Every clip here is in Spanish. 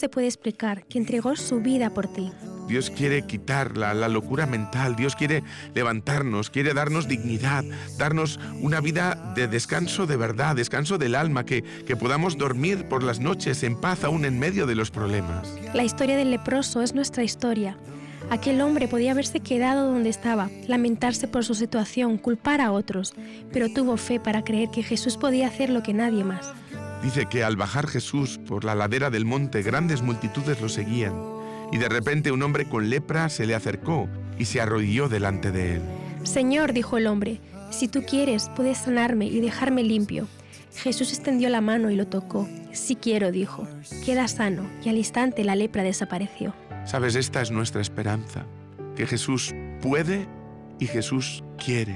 se puede explicar, que entregó su vida por ti. Dios quiere quitar la locura mental, Dios quiere levantarnos, quiere darnos dignidad, darnos una vida de descanso de verdad, descanso del alma, que podamos dormir por las noches en paz aún en medio de los problemas. La historia del leproso es nuestra historia. Aquel hombre podía haberse quedado donde estaba, lamentarse por su situación, culpar a otros, pero tuvo fe para creer que Jesús podía hacer lo que nadie más. Dice que al bajar Jesús por la ladera del monte, grandes multitudes lo seguían, y de repente un hombre con lepra se le acercó y se arrodilló delante de él. «Señor», dijo el hombre, «si tú quieres, puedes sanarme y dejarme limpio». Jesús extendió la mano y lo tocó. «Sí quiero», dijo. «Queda sano», y al instante la lepra desapareció. Sabes, esta es nuestra esperanza, que Jesús puede y Jesús quiere.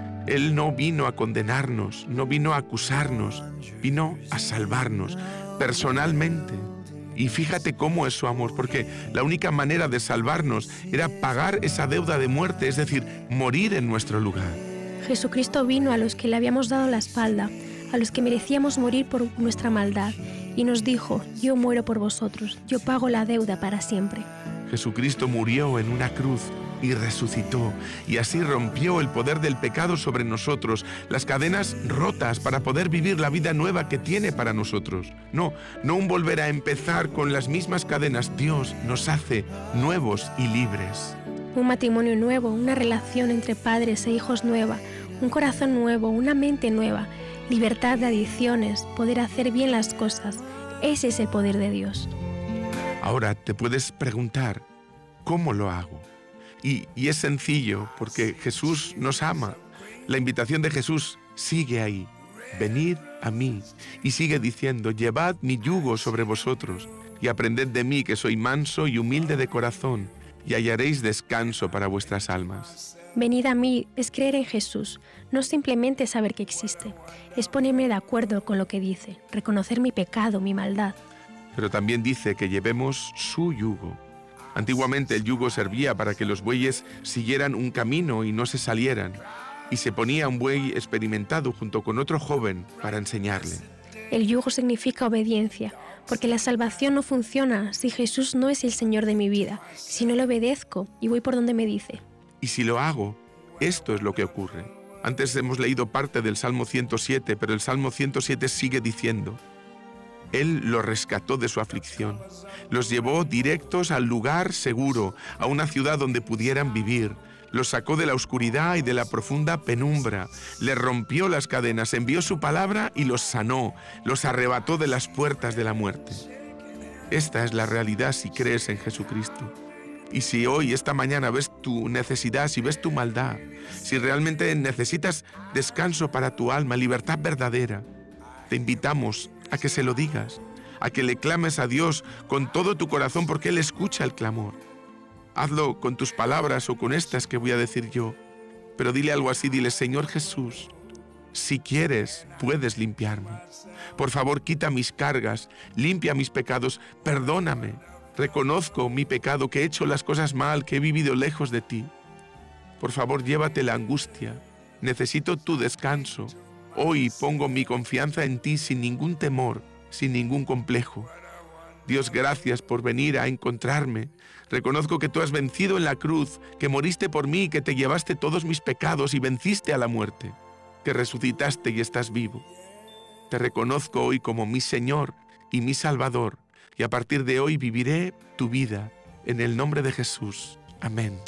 Él no vino a condenarnos, no vino a acusarnos, vino a salvarnos personalmente. Y fíjate cómo es su amor, porque la única manera de salvarnos era pagar esa deuda de muerte, es decir, morir en nuestro lugar. Jesucristo vino a los que le habíamos dado la espalda, a los que merecíamos morir por nuestra maldad, y nos dijo: «Yo muero por vosotros, yo pago la deuda para siempre». Jesucristo murió en una cruz y resucitó, y así rompió el poder del pecado sobre nosotros, las cadenas rotas para poder vivir la vida nueva que tiene para nosotros. No un volver a empezar con las mismas cadenas. Dios nos hace nuevos y libres. Un matrimonio nuevo, una relación entre padres e hijos nueva, un corazón nuevo, una mente nueva, libertad de adicciones, poder hacer bien las cosas. Ese es el poder de Dios. Ahora te puedes preguntar, ¿cómo lo hago? Y es sencillo, porque Jesús nos ama. La invitación de Jesús sigue ahí. Venid a mí. Y sigue diciendo: llevad mi yugo sobre vosotros y aprended de mí, que soy manso y humilde de corazón, y hallaréis descanso para vuestras almas. Venid a mí es creer en Jesús, no simplemente saber que existe. Es ponerme de acuerdo con lo que dice, reconocer mi pecado, mi maldad. Pero también dice que llevemos su yugo. Antiguamente el yugo servía para que los bueyes siguieran un camino y no se salieran, y se ponía un buey experimentado junto con otro joven para enseñarle. El yugo significa obediencia, porque la salvación no funciona si Jesús no es el Señor de mi vida, si no le obedezco y voy por donde me dice. Y si lo hago, esto es lo que ocurre. Antes hemos leído parte del Salmo 107, pero el Salmo 107 sigue diciendo: Él los rescató de su aflicción, los llevó directos al lugar seguro, a una ciudad donde pudieran vivir, los sacó de la oscuridad y de la profunda penumbra, les rompió las cadenas, envió su palabra y los sanó, los arrebató de las puertas de la muerte. Esta es la realidad si crees en Jesucristo. Y si hoy, esta mañana, ves tu necesidad, si ves tu maldad, si realmente necesitas descanso para tu alma, libertad verdadera, te invitamos a que se lo digas, a que le clames a Dios con todo tu corazón, porque Él escucha el clamor. Hazlo con tus palabras o con estas que voy a decir yo, pero dile algo así, dile: Señor Jesús, si quieres, puedes limpiarme. Por favor, quita mis cargas, limpia mis pecados, perdóname. Reconozco mi pecado, que he hecho las cosas mal, que he vivido lejos de ti. Por favor, llévate la angustia. Necesito tu descanso. Hoy pongo mi confianza en ti sin ningún temor, sin ningún complejo. Dios, gracias por venir a encontrarme. Reconozco que tú has vencido en la cruz, que moriste por mí, que te llevaste todos mis pecados y venciste a la muerte, que resucitaste y estás vivo. Te reconozco hoy como mi Señor y mi Salvador, y a partir de hoy viviré tu vida. En el nombre de Jesús. Amén.